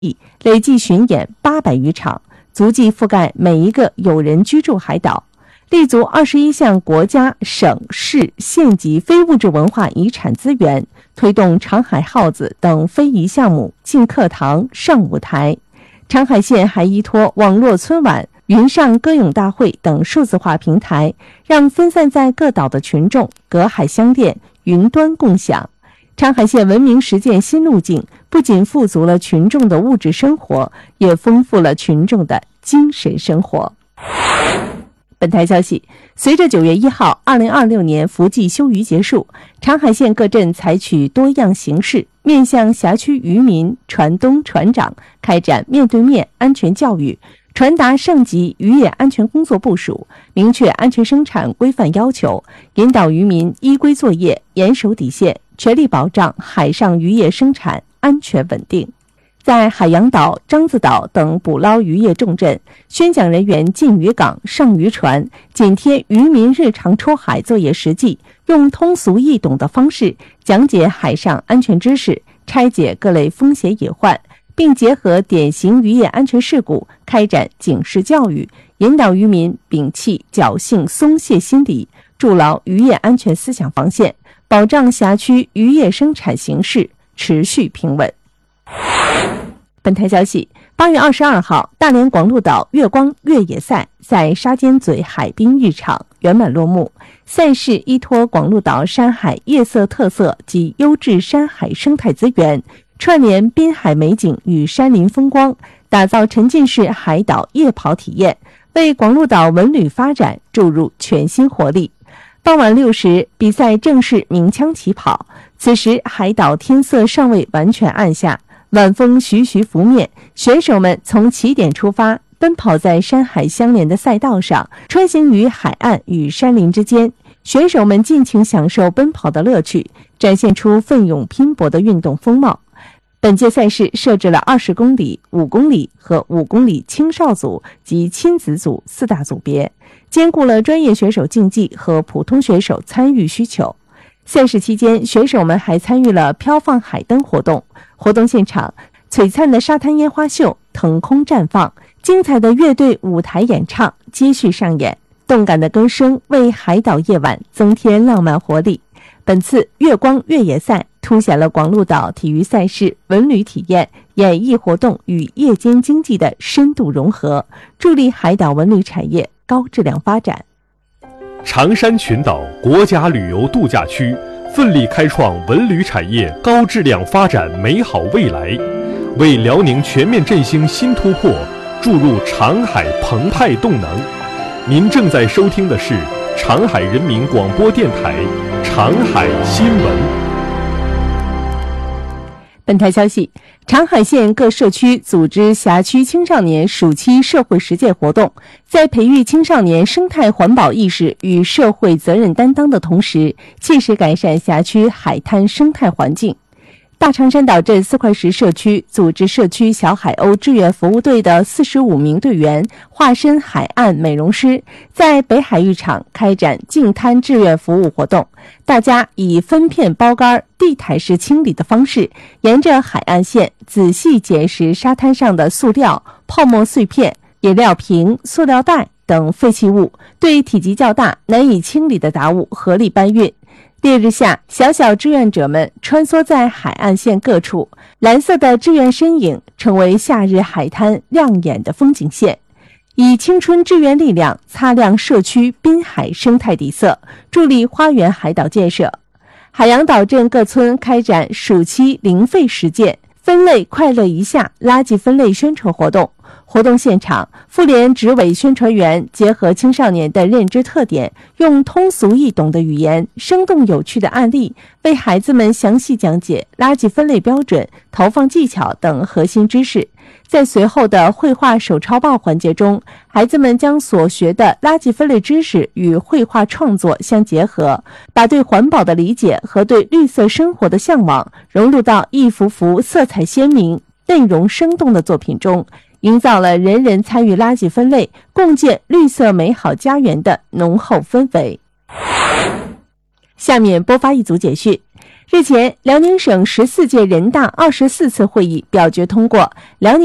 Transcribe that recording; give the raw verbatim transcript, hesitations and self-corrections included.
累计巡演八百余场，足迹覆盖每一个有人居住海岛，立足二十一项国家、省、市、县级非物质文化遗产资源，推动长海号子等非遗项目进课堂、上舞台。长海县还依托网络春晚、云上歌咏大会等数字化平台，让分散在各岛的群众隔海相恋、云端共享。长海县文明实践新路径，不仅富足了群众的物质生活，也丰富了群众的精神生活。本台消息，随着九月一号二零二六年伏季休渔结束，长海县各镇采取多样形式，面向辖区渔民、船东、船长开展面对面安全教育，传达省级渔业安全工作部署，明确安全生产规范要求，引导渔民依规作业，严守底线，全力保障海上渔业生产安全稳定。在海洋岛、獐子岛等捕捞渔业重镇，宣讲人员进渔港、上渔船，紧贴渔民日常出海作业实际，用通俗易懂的方式讲解海上安全知识，拆解各类风险隐患，并结合典型渔业安全事故开展警示教育，引导渔民摒弃侥幸松懈心理，筑牢渔业安全思想防线，保障辖区渔业生产形势持续平稳。本台消息，八月二十二号，大连广鹿岛月光越野赛在沙尖嘴海滨浴场圆满落幕。赛事依托广鹿岛山海夜色特色及优质山海生态资源，串联滨海美景与山林风光，打造沉浸式海岛夜跑体验，为广鹿岛文旅发展注入全新活力。傍晚六时，比赛正式鸣枪起跑。此时，海岛天色尚未完全暗下，晚风徐徐拂面，选手们从起点出发，奔跑在山海相连的赛道上，穿行于海岸与山林之间。选手们尽情享受奔跑的乐趣，展现出奋勇拼搏的运动风貌。本届赛事设置了二十公里、五公里和五公里青少组及亲子组四大组别，兼顾了专业选手竞技和普通选手参与需求。赛事期间，选手们还参与了飘放海灯活动。活动现场，璀璨的沙滩烟花秀腾空绽放，精彩的乐队舞台演唱接续上演，动感的歌声为海岛夜晚增添浪漫活力。本次月光越野赛凸显了广鹿岛体育赛事、文旅体验、演艺活动与夜间经济的深度融合，助力海岛文旅产业高质量发展。 长山群岛国家旅游度假区奋力开创文旅产业高质量发展美好未来，为辽宁全面振兴新突破注入长海澎湃动能。您正在收听的是长海人民广播电台长海新闻。 本台消息，长海县各社区组织辖区青少年暑期社会实践活动，在培育青少年生态环保意识与社会责任担当的同时，切实改善辖区海滩生态环境。大长山岛镇四块石社区组织社区小海鸥志愿服务队的四十五名队员化身海岸美容师，在北海浴场开展净滩志愿服务活动。大家以分片包干、地台式清理的方式，沿着海岸线仔细捡拾沙滩上的塑料、泡沫碎片、饮料瓶、塑料袋等废弃物，对体积较大、难以清理的杂物合力搬运。烈日下，小小志愿者们穿梭在海岸线各处，蓝色的志愿身影成为夏日海滩亮眼的风景线，以青春志愿力量擦亮社区滨海生态底色，助力花园海岛建设。海洋岛镇各村开展暑期零废实践、分类快乐一下垃圾分类宣传活动。活动现场，妇联执委宣传员结合青少年的认知特点，用通俗易懂的语言、生动有趣的案例，为孩子们详细讲解垃圾分类标准、投放技巧等核心知识。在随后的绘画手抄报环节中，孩子们将所学的垃圾分类知识与绘画创作相结合，把对环保的理解和对绿色生活的向往融入到一幅幅色彩鲜明、内容生动的作品中，营造了人人参与垃圾分类、共建绿色美好家园的浓厚氛围。下面播发一组简讯。 日前，辽宁省十四届人大二十四次会议表决通过辽宁